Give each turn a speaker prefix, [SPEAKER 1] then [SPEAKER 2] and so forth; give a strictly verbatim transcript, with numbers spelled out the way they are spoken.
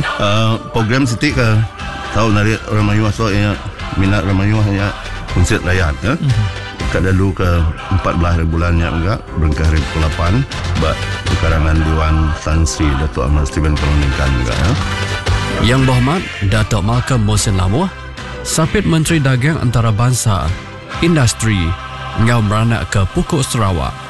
[SPEAKER 1] Uh, program sitik ke tahu narik Ramayuah so ya minat Ramayuah ya konsert layan ya. Mm-hmm. Kat dulu ke empat belas bulannya enggak berengkah hari ke lapan bak karangan Dewan Tan Sri Datuk Ahmad Steven Perundingkan juga ya.
[SPEAKER 2] Yang Berhormat Datuk Malcolm Mohsin Lamuh, Sapit Menteri Dagang Antarabangsa, Industri, ngau beranak ke Pokok Sarawak.